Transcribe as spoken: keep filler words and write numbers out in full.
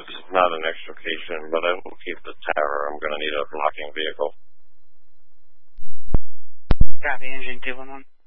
It's not an extrication, but I will keep the tower. I'm going to need a blocking vehicle. Copy, engine two one one.